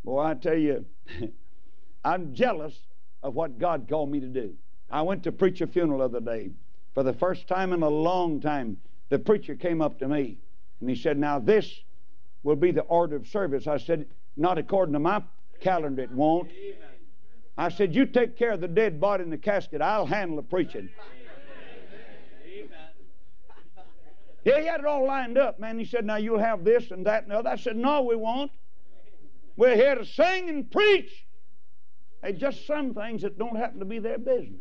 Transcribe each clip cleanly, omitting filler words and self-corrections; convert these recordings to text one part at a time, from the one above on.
Boy, I tell you, I'm jealous of what God called me to do. I went to preach a funeral the other day. For the first time in a long time, the preacher came up to me and he said, now this will be the order of service. I said, not according to my calendar, it won't. I said, you take care of the dead body in the casket. I'll handle the preaching. Yeah, he had it all lined up, man. He said, now you'll have this and that and the other. I said, no, we won't. We're here to sing and preach. There's just some things that don't happen to be their business.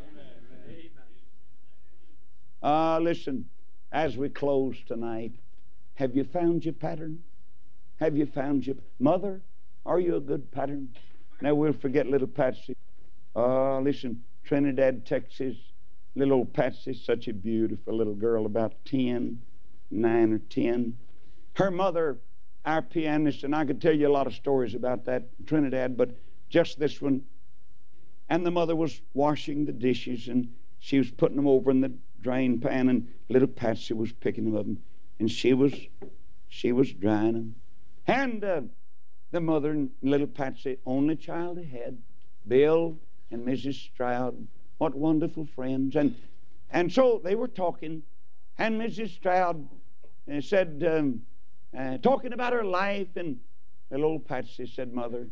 Listen, as we close tonight, have you found your pattern? Have you found your mother? Are you a good pattern? Now we'll forget little Patsy. Listen, Trinidad, Texas, little old Patsy, such a beautiful little girl, about 9 or 10. Her mother, our pianist, and I could tell you a lot of stories about that in Trinidad, but just this one. And the mother was washing the dishes, and she was putting them over in the drain pan, and little Patsy was picking them up, and she was drying them. And the mother and little Patsy, only child they had, Bill and Mrs. Stroud, what wonderful friends. And so they were talking, and Mrs. Stroud said, talking about her life, and little old Patsy said, Mother,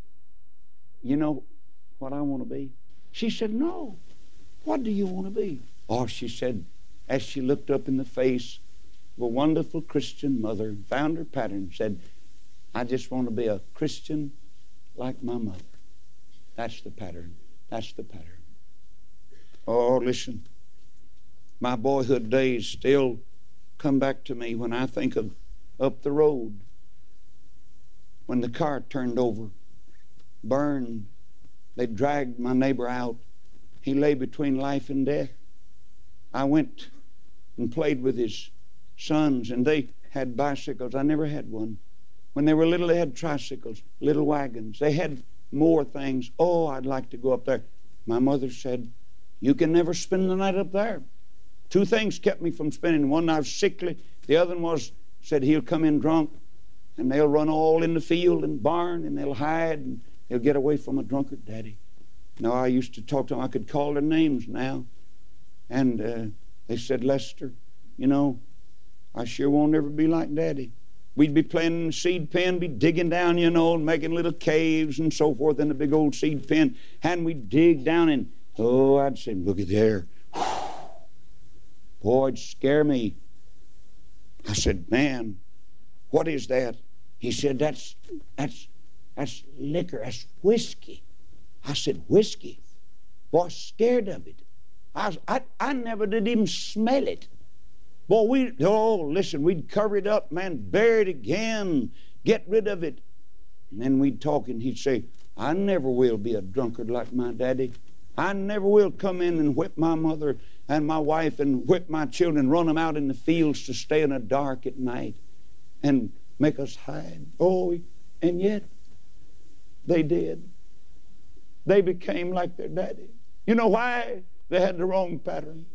you know what I want to be? She said, no. What do you want to be? Oh, she said, as she looked up in the face of a wonderful Christian mother, found her pattern, said, I just want to be a Christian like my mother. That's the pattern. That's the pattern. Oh, listen, my boyhood days still come back to me when I think of up the road when the car turned over, burned. They dragged my neighbor out. He lay between life and death. I went and played with his sons, and they had bicycles. I never had one. When they were little, they had tricycles, little wagons. They had more things. Oh, I'd like to go up there. My mother said, you can never spend the night up there. 2 things kept me from spending. One, I was sickly. The other one was, said he'll come in drunk, and they'll run all in the field and barn, and they'll hide, and they'll get away from a drunkard daddy. No, I used to talk to them. I could call their names now. And they said, Lester, you know, I sure won't ever be like Daddy. We'd be playing in the seed pen, be digging down, you know, and making little caves and so forth in the big old seed pen. And we'd dig down and, oh, I'd say, look at there. Boy, it'd scare me. I said, man, what is that? He said, that's liquor, that's whiskey. I said, whiskey? Boy, scared of it. I never did even smell it. Boy, listen, we'd cover it up, man, bury it again, get rid of it. And then we'd talk, and he'd say, I never will be a drunkard like my daddy. I never will come in and whip my mother and my wife and whip my children, run them out in the fields to stay in the dark at night and make us hide. Oh, and yet they did. They became like their daddy. You know why? They had the wrong pattern.